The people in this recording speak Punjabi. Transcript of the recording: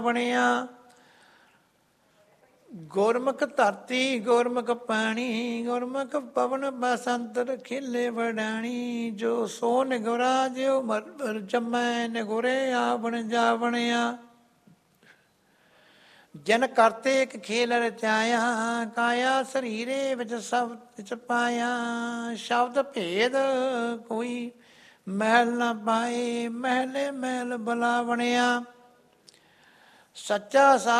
ਬਣਿਆ। ਗੁਰਮੁਖ ਧਰਤੀ ਗੁਰਮੁਖ ਪਾਣੀ, ਗੁਰਮੁਖ ਪਵਨ ਬਸੰਤਰ ਖਿਲੇ ਵਡਾਣੀ। ਜੋ ਸੋ ਨਿਗੁਰਾ ਜਿਉ ਮਰ ਜੰਮੈ, ਨਿਗੁਰੇ ਆਵਣ ਜਾਵਣਿਆ। ਜਨ ਕਰਤੇ ਇੱਕ ਖੇਲ ਰਚਾਇਆ, ਕਾਇਆ ਸਰੀਰੇ ਵਿੱਚ ਸਭ ਵਿੱਚ ਪਾਇਆ। ਸ਼ਬਦ ਭੇਦ ਕੋਈ ਮਹਿਲ ਨਾ ਪਾਏ, ਮਹਿਲੇ ਮਹਿਲ ਬਲਾ ਬਣਿਆ। ਸੱਚਾ